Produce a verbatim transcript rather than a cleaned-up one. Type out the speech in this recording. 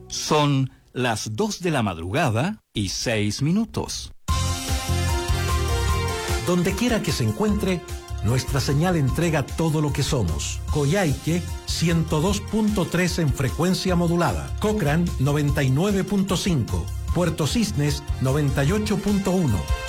Son las dos de la madrugada y seis minutos. Donde quiera que se encuentre, nuestra señal entrega todo lo que somos. Coyhaique, ciento dos punto tres en frecuencia modulada. Cochrane, noventa y nueve punto cinco. Puerto Cisnes, noventa y ocho punto uno.